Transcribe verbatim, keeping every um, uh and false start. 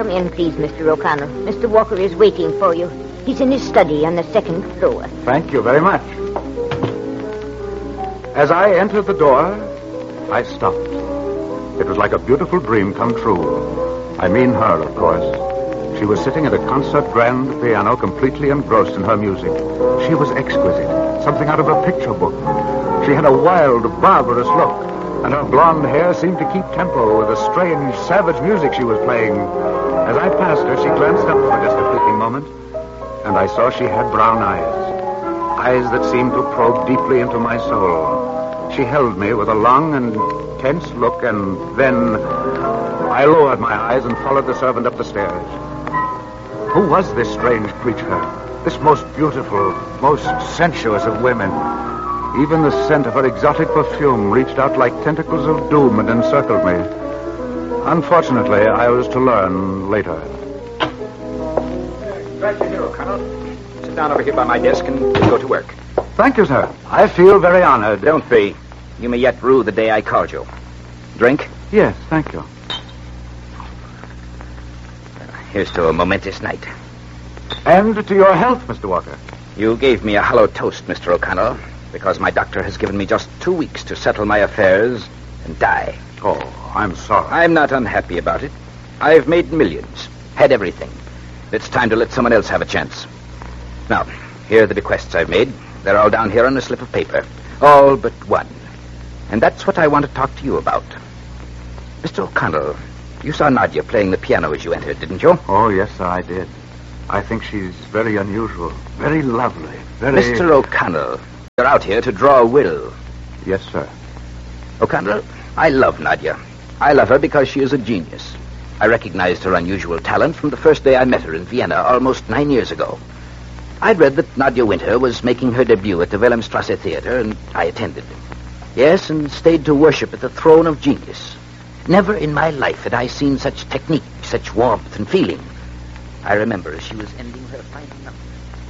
Come in, please, Mister O'Connell. Mister Walker is waiting for you. He's in his study on the second floor. Thank you very much. As I entered the door, I stopped. It was like a beautiful dream come true. I mean her, of course. She was sitting at a concert grand piano, completely engrossed in her music. She was exquisite, something out of a picture book. She had a wild, barbarous look, and her blonde hair seemed to keep tempo with the strange, savage music she was playing. As I passed her, she glanced up for just a fleeting moment, and I saw she had brown eyes. Eyes that seemed to probe deeply into my soul. She held me with a long and tense look, and then I lowered my eyes and followed the servant up the stairs. Who was this strange creature? This most beautiful, most sensuous of women? Even the scent of her exotic perfume reached out like tentacles of doom and encircled me. Unfortunately, I was to learn later. Glad you're here, O'Connell. Sit down over here by my desk and we'll go to work. Thank you, sir. I feel very honored. Don't be. You may yet rue the day I called you. Drink? Yes, thank you. Here's to a momentous night. And to your health, Mister Walker. You gave me a hollow toast, Mister O'Connell, because my doctor has given me just two weeks to settle my affairs and die. Oh, I'm sorry. I'm not unhappy about it. I've made millions, had everything. It's time to let someone else have a chance. Now, here are the bequests I've made. They're all down here on a slip of paper. All but one. And that's what I want to talk to you about. Mister O'Connell, you saw Nadia playing the piano as you entered, didn't you? Oh, yes, sir, I did. I think she's very unusual, very lovely, very... Mister O'Connell, you're out here to draw a will. Yes, sir. O'Connell, I love Nadia. I love her because she is a genius. I recognized her unusual talent from the first day I met her in Vienna almost nine years ago. I'd read that Nadia Winter was making her debut at the Wilhelmstrasse Theater, and I attended. Yes, and stayed to worship at the throne of genius. Never in my life had I seen such technique, such warmth and feeling. I remember as she was ending her final number.